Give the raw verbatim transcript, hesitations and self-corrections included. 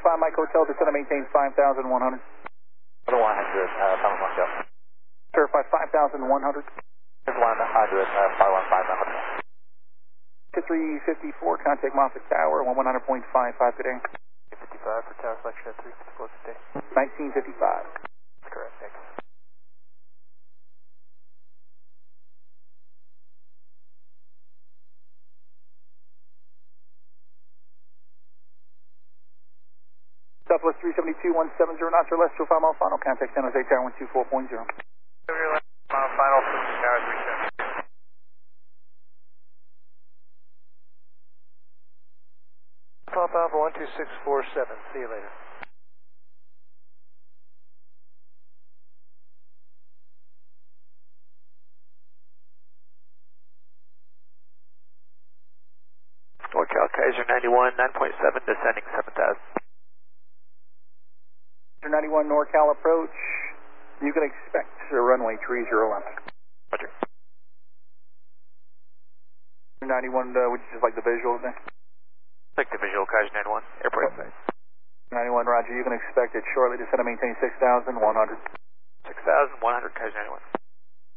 five Mike Hotel, descend and maintain five thousand one hundred. one hundred, uh, five one one, go. Certify five thousand one hundred. one hundred, uh, five one five, one hundred. three fifty-four, contact Moffett Tower, one one hundred point five five, good day. fifty-five for tower selection at three fifty-four, good day. nineteen fifty-five. That's correct, thanks. Southwest three seventy-two, one seven zero knots or less to a five mile final, contact San Jose Tower one two four point zero. Mile final, tower three seventy. Pop Alpha one two six four seven, see you later. NorCal Kaiser ninety-one, nine point seven, descending seven thousand. ninety-one NorCal approach, you can expect a runway three zero left. Roger. ninety-one, uh, would you just like the visual there? Take the visual, Kaiser ninety-one, airport inside. ninety-one, roger, you can expect it shortly, descend and maintain six thousand one hundred. six thousand one hundred, Kaiser ninety-one.